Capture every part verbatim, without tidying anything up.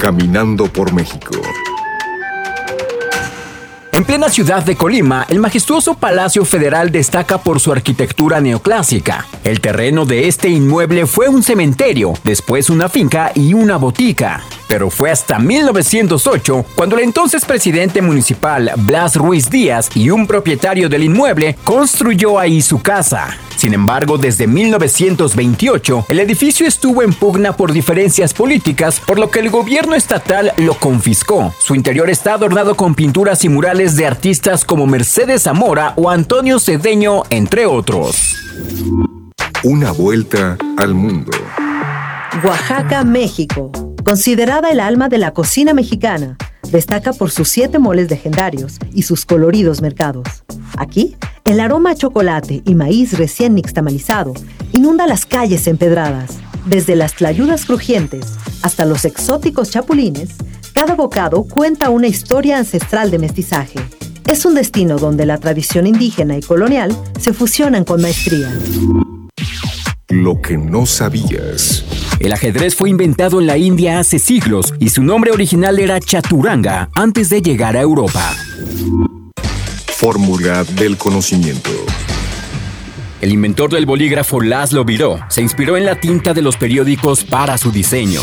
Caminando por México. En plena ciudad de Colima, el majestuoso Palacio Federal destaca por su arquitectura neoclásica. El terreno de este inmueble fue un cementerio, después una finca y una botica. Pero fue hasta mil novecientos ocho cuando el entonces presidente municipal Blas Ruiz Díaz y un propietario del inmueble construyó ahí su casa. Sin embargo, desde mil novecientos veintiocho, el edificio estuvo en pugna por diferencias políticas, por lo que el gobierno estatal lo confiscó. Su interior está adornado con pinturas y murales de artistas como Mercedes Zamora o Antonio Cedeño, entre otros. Una vuelta al mundo. Oaxaca, México. Considerada el alma de la cocina mexicana, destaca por sus siete moles legendarios y sus coloridos mercados. Aquí, el aroma a chocolate y maíz recién nixtamalizado inunda las calles empedradas. Desde las tlayudas crujientes hasta los exóticos chapulines, cada bocado cuenta una historia ancestral de mestizaje. Es un destino donde la tradición indígena y colonial se fusionan con maestría. Lo que no sabías. El ajedrez fue inventado en la India hace siglos y su nombre original era chaturanga antes de llegar a Europa. Fórmula del conocimiento. El inventor del bolígrafo Laszlo Biró se inspiró en la tinta de los periódicos para su diseño.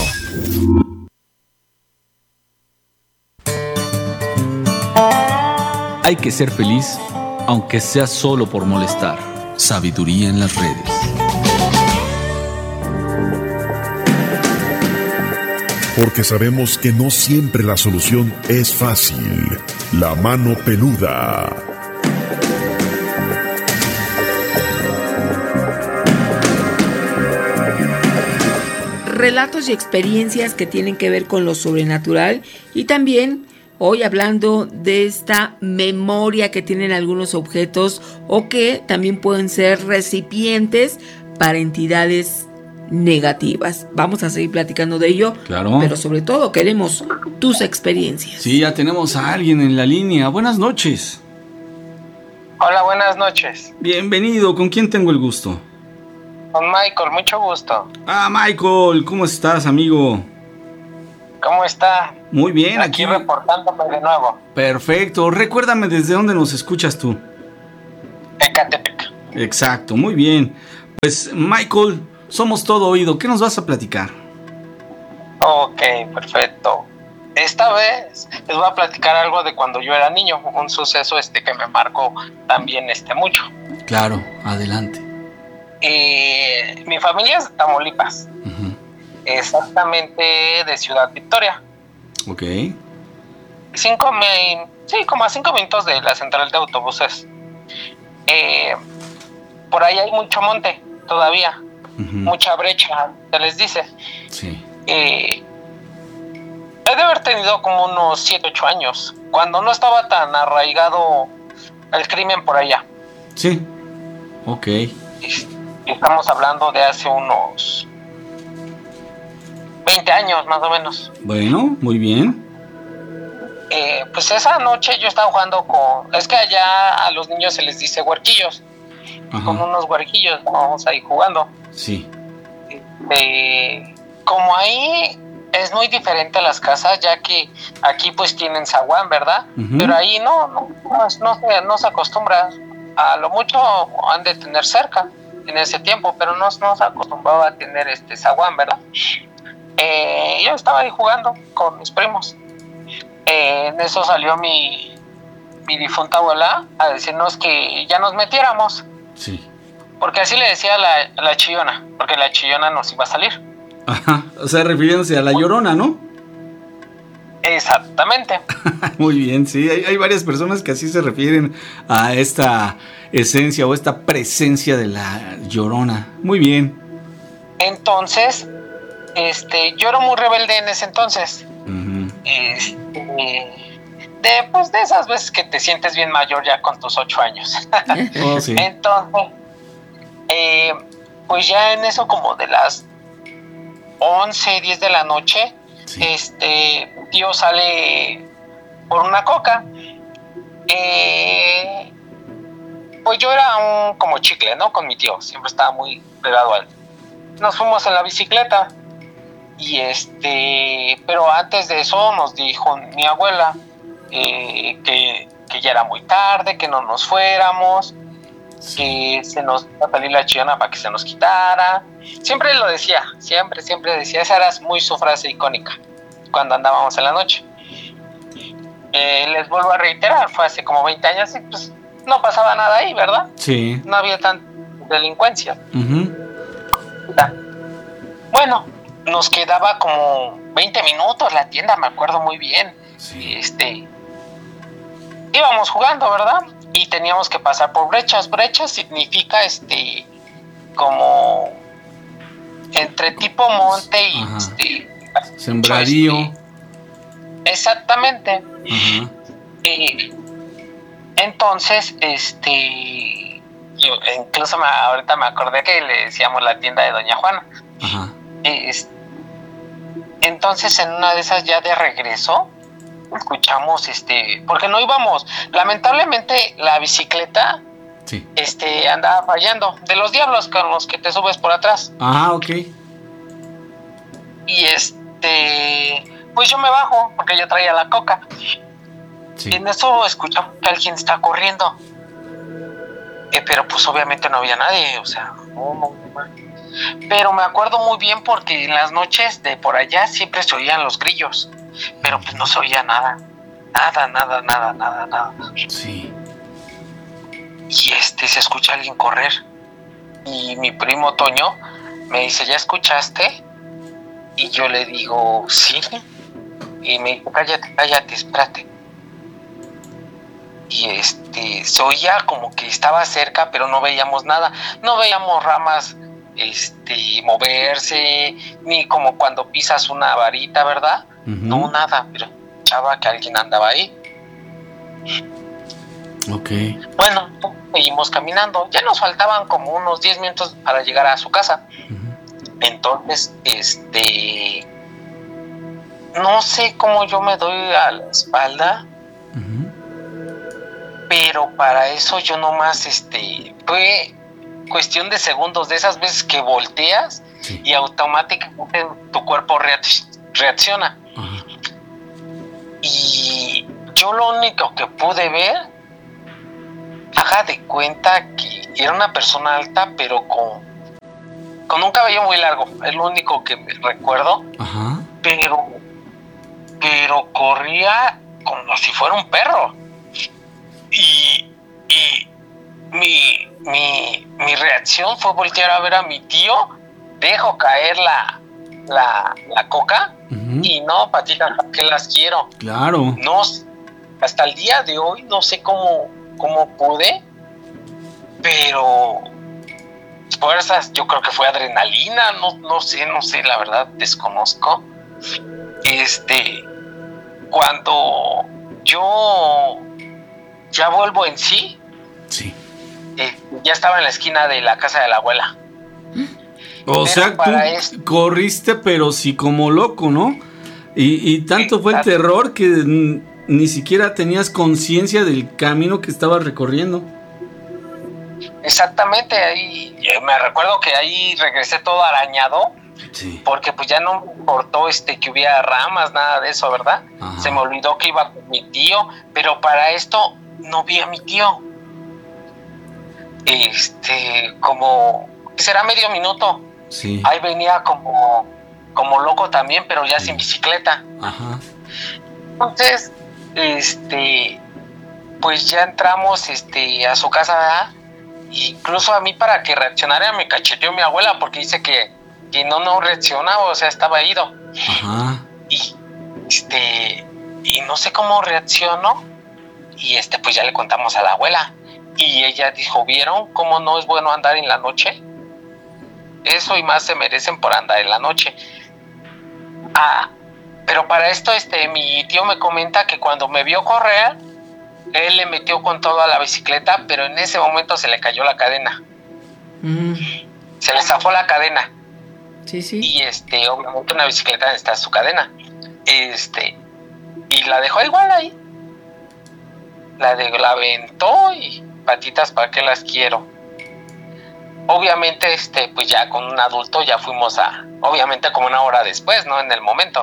Hay que ser feliz, aunque sea solo por molestar. Sabiduría en las redes. Porque sabemos que no siempre la solución es fácil. La mano peluda. Relatos y experiencias que tienen que ver con lo sobrenatural y también hoy hablando de esta memoria que tienen algunos objetos o que también pueden ser recipientes para entidades negativas. Vamos a seguir platicando de ello, claro. Pero sobre todo queremos tus experiencias. Sí, ya tenemos a alguien en la línea. Buenas noches. Hola, buenas noches. Bienvenido. ¿Con quién tengo el gusto? Con Michael, mucho gusto. Ah, Michael, ¿cómo estás, amigo? ¿Cómo está? Muy bien, aquí. aquí reportándome de nuevo. Perfecto. Recuérdame desde dónde nos escuchas tú. Ecatepec. Exacto, muy bien. Pues, Michael, somos todo oído. ¿Qué nos vas a platicar? Ok, perfecto. Esta vez les voy a platicar algo de cuando yo era niño, un suceso este que me marcó también este mucho. Claro, adelante. Eh, mi familia es de Tamaulipas, uh-huh. Exactamente de Ciudad Victoria. Ok. Cinco, me, sí, como a cinco minutos de la central de autobuses. Eh, por ahí hay mucho monte todavía. Uh-huh. Mucha brecha, se les dice. Sí. Eh, he de haber tenido como unos siete, ocho años, cuando no estaba tan arraigado el crimen por allá. Sí, ok. Estamos hablando de hace unos veinte años, más o menos. Bueno, muy bien. Eh, pues esa noche yo estaba jugando con... Es que allá a los niños se les dice huerquillos. Ajá. Con unos huerquillos vamos ahí jugando. Sí. Eh, como ahí es muy diferente a las casas, ya que aquí pues tienen zaguán, ¿verdad? Uh-huh. Pero ahí no, no, no, no, se, no se acostumbra. A lo mucho han de tener cerca en ese tiempo, pero no, no se acostumbraba a tener este zaguán, ¿verdad? Eh, yo estaba ahí jugando con mis primos. Eh, en eso salió mi, mi difunta abuela a decirnos que ya nos metiéramos. Sí. Porque así le decía a la, a la chillona, porque la chillona nos iba a salir. Ajá, o sea, refiriéndose a la Llorona, ¿no? Exactamente. Muy bien, sí, hay, hay varias personas que así se refieren a esta esencia o esta presencia de la Llorona. Muy bien. Entonces, este, yo era muy rebelde en ese entonces. Uh-huh. Este, de, pues de esas veces que te sientes bien mayor ya con tus ocho años. Oh, sí. Entonces, eh, pues ya en eso como de las once, diez de la noche, sí. Este tío sale por una coca. Eh, pues yo era un como chicle, ¿no? Con mi tío, siempre estaba muy pegado a él. Nos fuimos en la bicicleta Y este, pero antes de eso nos dijo mi abuela eh, que, que ya era muy tarde, que no nos fuéramos, que se nos iba a salir la chillona para que se nos quitara. Siempre lo decía, siempre, siempre decía, esa era muy su frase icónica cuando andábamos en la noche. Eh, les vuelvo a reiterar, fue hace como veinte años y pues no pasaba nada ahí, ¿verdad? Sí. No había tanta delincuencia. Uh-huh. Bueno, nos quedaba como veinte minutos la tienda, me acuerdo muy bien. Sí. Este, íbamos jugando, ¿verdad? Y teníamos que pasar por brechas. Brechas significa este como entre tipo monte y Ajá. este Sembradío. Este, exactamente. Uh-huh. Y entonces, este, yo incluso me, ahorita me acordé que le decíamos la tienda de Doña Juana. Ajá. Es, entonces en una de esas ya de regreso escuchamos este, porque no íbamos, lamentablemente la bicicleta sí. este andaba fallando, de los diablos con los que te subes por atrás. Ah, ok. Y este, pues yo me bajo porque yo traía la coca. Sí. Y en eso escuchamos que alguien está corriendo. Eh, pero pues obviamente no había nadie, o sea, no, no, no. Pero me acuerdo muy bien porque en las noches de por allá siempre se oían los grillos, pero pues no se oía nada, nada, nada, nada, nada, nada. Sí. Y este, se escucha a alguien correr. Y mi primo Toño me dice, ¿ya escuchaste? Y yo le digo, sí. Y me dijo, cállate, cállate, espérate. Y este, se oía como que estaba cerca, pero no veíamos nada. No veíamos ramas este, moverse, ni como cuando pisas una varita, ¿verdad? Uh-huh. No, nada, pero escuchaba que alguien andaba ahí. Ok. Bueno, seguimos caminando. Ya nos faltaban como unos diez minutos para llegar a su casa. Uh-huh. Entonces, este, no sé cómo yo me doy a la espalda. Pero para eso yo nomás, este, fue cuestión de segundos, de esas veces que volteas sí. y automáticamente tu cuerpo reacciona. Uh-huh. Y yo lo único que pude ver, haga de cuenta que era una persona alta, pero con, con un cabello muy largo, es lo único que me recuerdo. Uh-huh. Pero, pero corría como si fuera un perro. Y, y mi, mi, mi reacción fue voltear a ver a mi tío, dejo caer la, la, la coca uh-huh. y no, patitas, que las quiero. Claro. No, hasta el día de hoy no sé cómo, cómo pude, pero fuerzas, yo creo que fue adrenalina, no, no sé, no sé, la verdad, desconozco. Este, cuando yo ya vuelvo en sí. Sí. Eh, ya estaba en la esquina de la casa de la abuela. O pero sea, tú esto... corriste, pero sí como loco, ¿no? Y, y tanto sí, fue el terror que n- ni siquiera tenías conciencia del camino que estabas recorriendo. Exactamente, ahí me recuerdo que ahí regresé todo arañado. Sí. Porque pues ya no me importó este, que hubiera ramas, nada de eso, ¿verdad? Ajá. Se me olvidó que iba con mi tío, pero para esto no vi a mi tío. Este, como, será medio minuto. Sí. Ahí venía como, como loco también, pero ya sí. sin bicicleta. Ajá. Entonces, este, pues ya entramos, este, a su casa, ¿verdad? Incluso a mí para que reaccionara me cacheteó mi abuela porque dice que, que no, no reaccionaba, o sea, estaba ido. Ajá. Y, este, y no sé cómo reaccionó. Y este, pues ya le contamos a la abuela. Y ella dijo, ¿vieron cómo no es bueno andar en la noche? Eso y más se merecen por andar en la noche. Ah, pero para esto, este, mi tío me comenta que cuando me vio correr, él le metió con todo a la bicicleta, pero en ese momento se le cayó la cadena. Mm. Se le zafó la cadena. Sí, sí. Y este, obviamente una bicicleta necesita su cadena. Este, y la dejó igual ahí. La, de, la aventó y patitas, ¿para qué las quiero? obviamente, este, pues ya con un adulto ya fuimos a, obviamente como una hora después, ¿no? En el momento.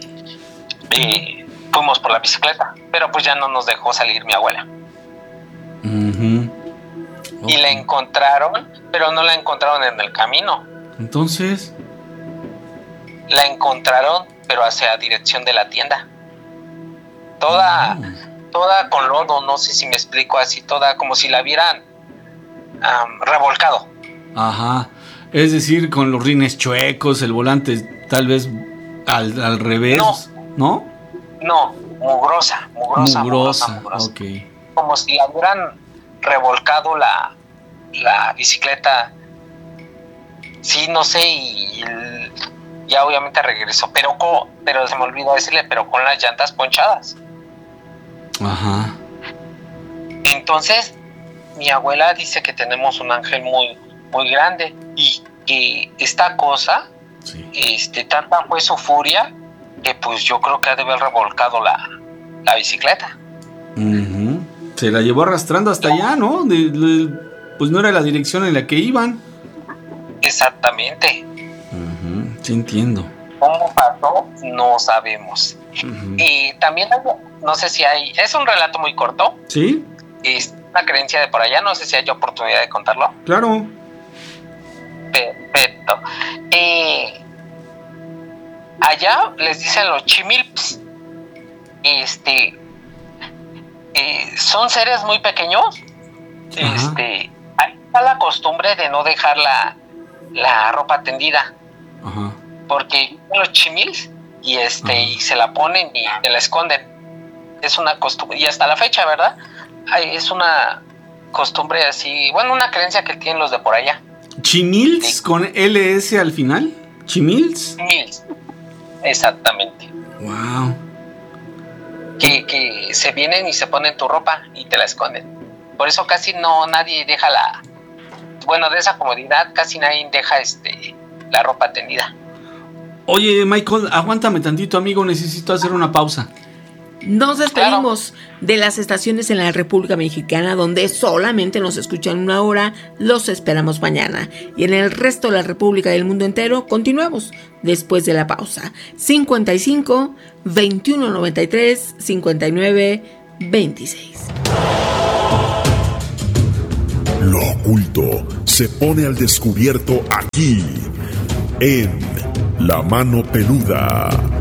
Y fuimos por la bicicleta, pero pues ya no nos dejó salir mi abuela. Uh-huh. Okay. Y la encontraron, pero no la encontraron en el camino. Entonces... La encontraron, pero hacia dirección de la tienda. Toda, oh. toda con lodo, no sé si me explico así, toda como si la hubieran um, revolcado. Ajá, es decir, con los rines chuecos, el volante tal vez al, al revés, no, ¿no? No, mugrosa, mugrosa, mugrosa, mugrosa, mugrosa. Okay. Como si la hubieran revolcado la, la bicicleta. Sí, no sé, y... El, ya obviamente regresó, pero con, pero se me olvidó decirle, pero con las llantas ponchadas. Ajá. Entonces, mi abuela dice que tenemos un ángel muy, muy grande y que esta cosa, sí. este, tanta fue su furia que pues yo creo que ha de haber revolcado la, la bicicleta. Uh-huh. Se la llevó arrastrando hasta allá, ¿no? De, de, pues no era la dirección en la que iban. Exactamente. Sí, entiendo. ¿Cómo pasó? No sabemos. Uh-huh. Y también, no sé si hay... Es un relato muy corto. ¿Sí? Es una creencia de por allá. No sé si hay oportunidad de contarlo. Claro. Perfecto. Eh, allá les dicen los chimilps. Este... Eh, son seres muy pequeños. Uh-huh. Este... Hay la costumbre de no dejar la, la ropa tendida. Ajá. Porque los chimils y este Ajá. y se la ponen y se la esconden. Es una costumbre y hasta la fecha, ¿verdad? Ay, es una costumbre así, bueno, una creencia que tienen los de por allá. ¿Chimils sí. con L S al final? ¿Chimils? Chimils, exactamente. Wow. Que, que se vienen y se ponen tu ropa y te la esconden. Por eso casi no nadie deja la, bueno, de esa comodidad casi nadie deja este la ropa tendida. Oye, Michael, aguántame tantito, amigo, necesito hacer una pausa. Nos despedimos claro. de las estaciones en la República Mexicana donde solamente nos escuchan una hora. Los esperamos mañana. Y en el resto de la República y del mundo entero continuamos después de la pausa. cincuenta y cinco, veintiuno noventa y tres, cincuenta y nueve, veintiséis. Lo oculto se pone al descubierto aquí, en La Mano Peluda.